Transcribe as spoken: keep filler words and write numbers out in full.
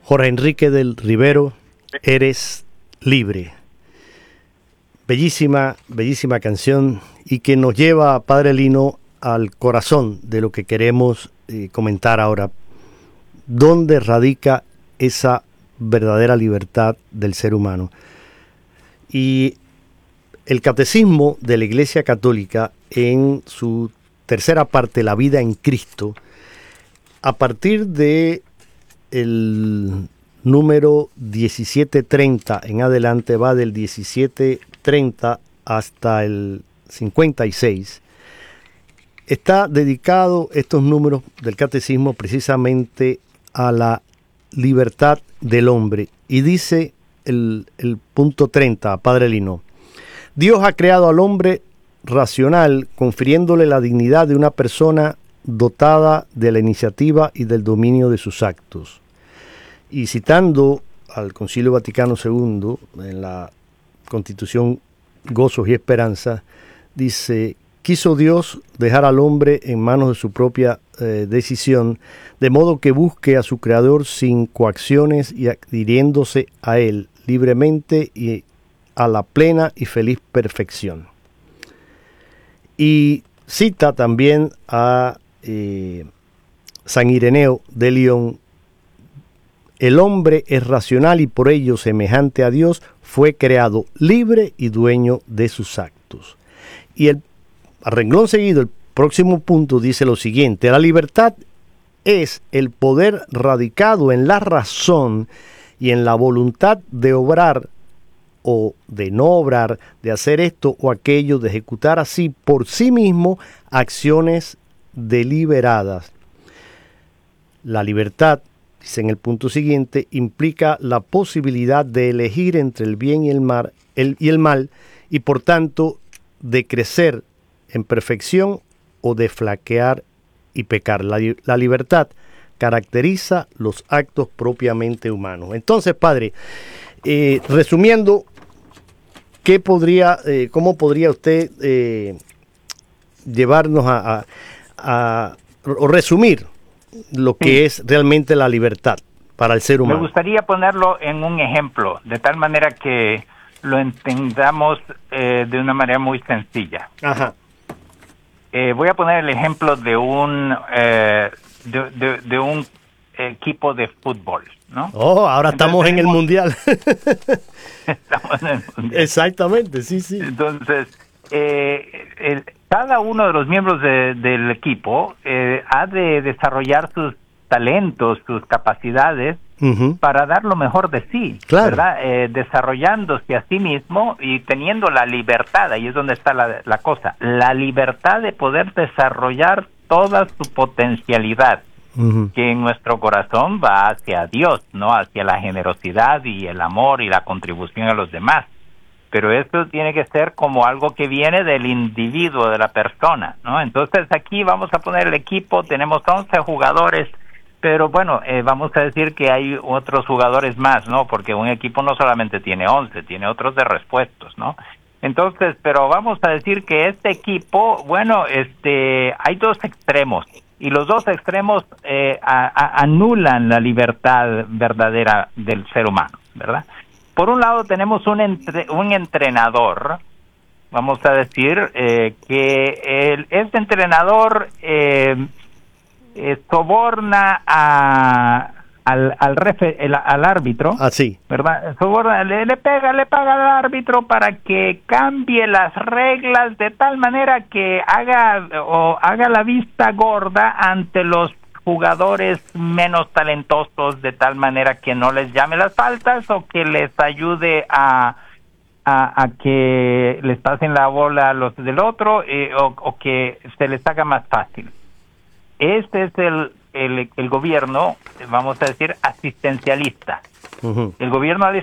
Jorge Enrique del Rivero, Eres Libre. Bellísima, bellísima canción y que nos lleva, Padre Lino, al corazón de lo que queremos eh, comentar ahora. ¿Dónde radica esa verdadera libertad del ser humano? Y el Catecismo de la Iglesia Católica, en su tercera parte, La vida en Cristo, a partir de el número diecisiete treinta en adelante, va del diecisiete treinta hasta el cincuenta y seis, está dedicado estos números del Catecismo precisamente a la libertad del hombre. Y dice el, el punto treinta, Padre Lino: Dios ha creado al hombre racional, confiriéndole la dignidad de una persona dotada de la iniciativa y del dominio de sus actos. Y citando al Concilio Vaticano segundo, en la Constitución Gozos y Esperanza, dice: quiso Dios dejar al hombre en manos de su propia eh, decisión, de modo que busque a su Creador sin coacciones y adhiriéndose a Él libremente y a la plena y feliz perfección. Y cita también a eh, San Ireneo de León: el hombre es racional y por ello, semejante a Dios, fue creado libre y dueño de sus actos. Y el a renglón seguido, el próximo punto dice lo siguiente: la libertad es el poder radicado en la razón y en la voluntad de obrar o de no obrar, de hacer esto o aquello, de ejecutar así por sí mismo acciones deliberadas. La libertad, dice en el punto siguiente, implica la posibilidad de elegir entre el bien y el mal, el, y el mal, y por tanto de crecer en perfección o de flaquear y pecar. La, la libertad caracteriza los actos propiamente humanos. Entonces, Padre, eh, resumiendo, ¿qué podría, eh, ¿cómo podría usted eh, llevarnos a, a, a o resumir lo que sí. es realmente la libertad para el ser humano? Me gustaría ponerlo en un ejemplo, de tal manera que lo entendamos eh, de una manera muy sencilla. Ajá. Eh, voy a poner el ejemplo de un eh, de, de, de un equipo de fútbol, ¿no? Oh, ahora Entonces, estamos en el mundial. Estamos en el mundial. Exactamente, sí, sí. Entonces, eh, el, cada uno de los miembros de, del equipo eh, ha de desarrollar sus talentos, sus capacidades, uh-huh. para dar lo mejor de sí, claro. ¿verdad? Eh, desarrollándose a sí mismo y teniendo la libertad, ahí es donde está la, la cosa, la libertad de poder desarrollar toda su potencialidad, uh-huh. que en nuestro corazón va hacia Dios, ¿no? Hacia la generosidad y el amor y la contribución a los demás. Pero esto tiene que ser como algo que viene del individuo, de la persona, ¿no? Entonces aquí vamos a poner el equipo, tenemos once jugadores, pero bueno, eh, vamos a decir que hay otros jugadores más, ¿no? Porque un equipo no solamente tiene once, tiene otros de repuestos, ¿no? Entonces, pero vamos a decir que este equipo, bueno, este, hay dos extremos, y los dos extremos eh, a, a, anulan la libertad verdadera del ser humano, ¿verdad? Por un lado tenemos un, entre, un entrenador, vamos a decir, eh, que el, este entrenador eh, eh, soborna a, al, al, refe, el, al árbitro, así, ¿verdad? Soborna, le, le pega, le paga al árbitro para que cambie las reglas de tal manera que haga o haga la vista gorda ante los jugadores menos talentosos, de tal manera que no les llame las faltas o que les ayude a a, a que les pasen la bola a los del otro eh, o, o que se les haga más fácil. Este es el el, el gobierno, vamos a decir, asistencialista. Uh-huh. El gobierno